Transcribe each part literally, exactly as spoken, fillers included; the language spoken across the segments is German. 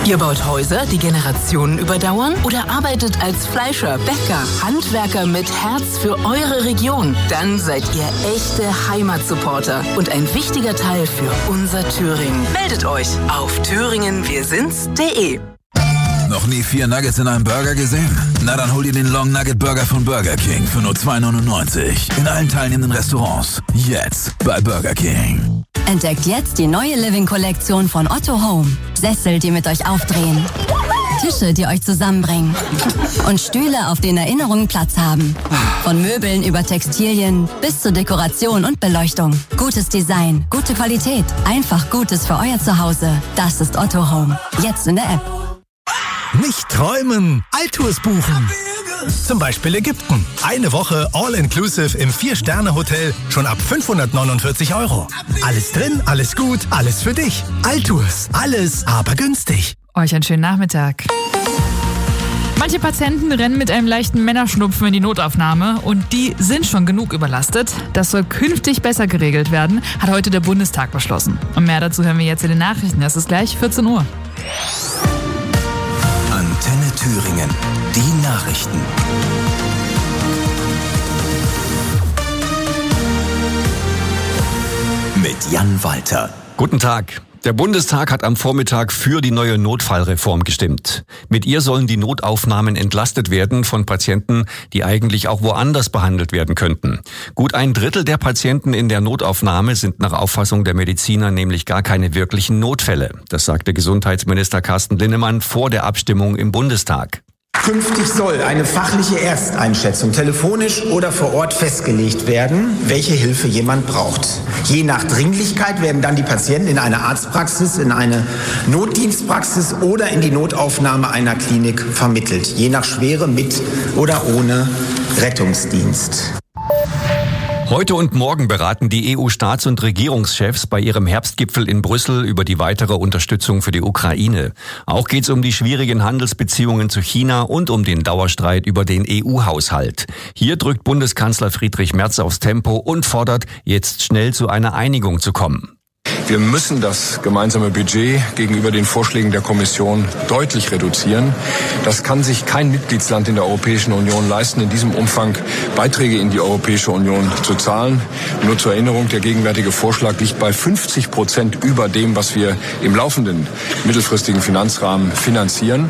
Ihr baut Häuser, die Generationen überdauern? Oder arbeitet als Fleischer, Bäcker, Handwerker mit Herz für eure Region? Dann seid ihr echte Heimatsupporter und ein wichtiger Teil für unser Thüringen. Meldet euch auf thüringen wir sind's punkt de. Noch nie vier Nuggets in einem Burger gesehen? Na dann hol dir den Long Nugget Burger von Burger King für nur zwei neunundneunzig. In allen teilnehmenden Restaurants. Jetzt bei Burger King. Entdeckt jetzt die neue Living-Kollektion von Otto Home. Sessel, die mit euch aufdrehen. Tische, die euch zusammenbringen. Und Stühle, auf denen Erinnerungen Platz haben. Von Möbeln über Textilien bis zur Dekoration und Beleuchtung. Gutes Design, gute Qualität. Einfach Gutes für euer Zuhause. Das ist Otto Home. Jetzt in der App. Nicht träumen, Alltours buchen. Zum Beispiel Ägypten. Eine Woche All-Inclusive im Vier-Sterne-Hotel schon ab fünfhundertneunundvierzig Euro. Alles drin, alles gut, alles für dich. Alltours, alles, aber günstig. Euch einen schönen Nachmittag. Manche Patienten rennen mit einem leichten Männerschnupfen in die Notaufnahme und die sind schon genug überlastet. Das soll künftig besser geregelt werden, hat heute der Bundestag beschlossen. Und mehr dazu hören wir jetzt in den Nachrichten. Das ist gleich vierzehn Uhr. Antenne Thüringen. Die Nachrichten. Mit Jan Walter. Guten Tag. Der Bundestag hat am Vormittag für die neue Notfallreform gestimmt. Mit ihr sollen die Notaufnahmen entlastet werden von Patienten, die eigentlich auch woanders behandelt werden könnten. Gut ein Drittel der Patienten in der Notaufnahme sind nach Auffassung der Mediziner nämlich gar keine wirklichen Notfälle. Das sagte Gesundheitsminister Carsten Linnemann vor der Abstimmung im Bundestag. Künftig soll eine fachliche Ersteinschätzung telefonisch oder vor Ort festgelegt werden, welche Hilfe jemand braucht. Je nach Dringlichkeit werden dann die Patienten in eine Arztpraxis, in eine Notdienstpraxis oder in die Notaufnahme einer Klinik vermittelt. Je nach Schwere mit oder ohne Rettungsdienst. Heute und morgen beraten die E U-Staats- und Regierungschefs bei ihrem Herbstgipfel in Brüssel über die weitere Unterstützung für die Ukraine. Auch geht es um die schwierigen Handelsbeziehungen zu China und um den Dauerstreit über den E U-Haushalt. Hier drückt Bundeskanzler Friedrich Merz aufs Tempo und fordert, jetzt schnell zu einer Einigung zu kommen. Wir müssen das gemeinsame Budget gegenüber den Vorschlägen der Kommission deutlich reduzieren. Das kann sich kein Mitgliedsland in der Europäischen Union leisten, in diesem Umfang Beiträge in die Europäische Union zu zahlen. Nur zur Erinnerung, der gegenwärtige Vorschlag liegt bei fünfzig Prozent über dem, was wir im laufenden mittelfristigen Finanzrahmen finanzieren.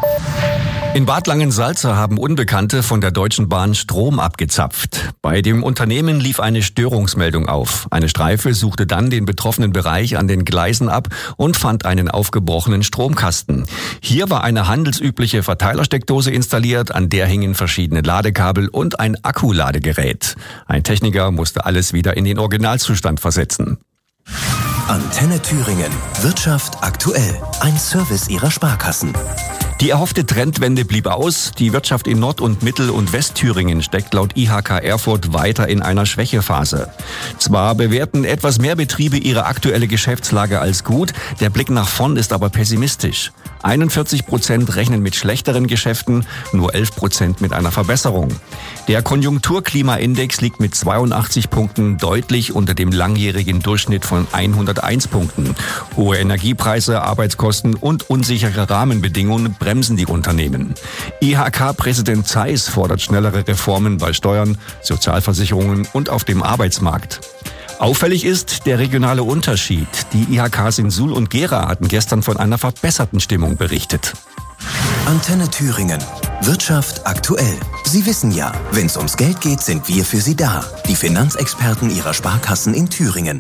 In Bad Langensalza haben Unbekannte von der Deutschen Bahn Strom abgezapft. Bei dem Unternehmen lief eine Störungsmeldung auf. Eine Streife suchte dann den betroffenen Bereich an den Gleisen ab und fand einen aufgebrochenen Stromkasten. Hier war eine handelsübliche Verteilersteckdose installiert, an der hingen verschiedene Ladekabel und ein Akkuladegerät. Ein Techniker musste alles wieder in den Originalzustand versetzen. Antenne Thüringen. Wirtschaft aktuell. Ein Service ihrer Sparkassen. Die erhoffte Trendwende blieb aus. Die Wirtschaft in Nord- und Mittel- und Westthüringen steckt laut I H K Erfurt weiter in einer Schwächephase. Zwar bewerten etwas mehr Betriebe ihre aktuelle Geschäftslage als gut, der Blick nach vorn ist aber pessimistisch. einundvierzig Prozent rechnen mit schlechteren Geschäften, nur elf Prozent mit einer Verbesserung. Der Konjunkturklimaindex liegt mit zweiundachtzig Punkten deutlich unter dem langjährigen Durchschnitt von hunderteins Punkten. Hohe Energiepreise, Arbeitskosten und unsichere Rahmenbedingungen bremsen die Unternehmen. I H K-Präsident Zeiss fordert schnellere Reformen bei Steuern, Sozialversicherungen und auf dem Arbeitsmarkt. Auffällig ist der regionale Unterschied. Die I H Ks in Suhl und Gera hatten gestern von einer verbesserten Stimmung berichtet. Antenne Thüringen. Wirtschaft aktuell. Sie wissen ja, wenn es ums Geld geht, sind wir für Sie da. Die Finanzexperten Ihrer Sparkassen in Thüringen.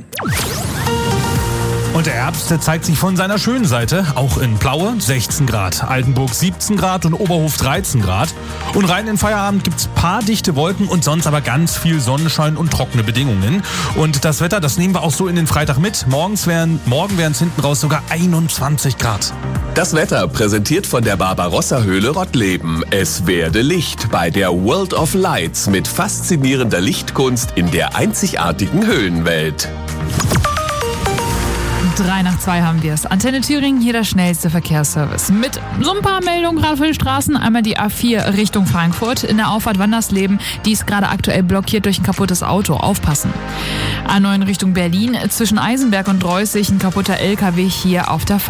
Und der Herbst zeigt sich von seiner schönen Seite, auch in Plaue sechzehn Grad, Altenburg siebzehn Grad und Oberhof dreizehn Grad. Und rein in Feierabend gibt's paar dichte Wolken und sonst aber ganz viel Sonnenschein und trockene Bedingungen. Und das Wetter, das nehmen wir auch so in den Freitag mit. Morgens wären, morgen wären es hinten raus sogar einundzwanzig Grad. Das Wetter präsentiert von der Barbarossa-Höhle Rottleben. Es werde Licht bei der World of Lights mit faszinierender Lichtkunst in der einzigartigen Höhlenwelt. Drei nach zwei haben wir es. Antenne Thüringen, hier der schnellste Verkehrsservice. Mit so ein paar Meldungen gerade für die Straßen. Einmal die A vier Richtung Frankfurt in der Auffahrt Wandersleben. Die ist gerade aktuell blockiert durch ein kaputtes Auto. Aufpassen. A neun Richtung Berlin. Zwischen Eisenberg und Dreußig ein kaputter L K W hier auf der Fahrt.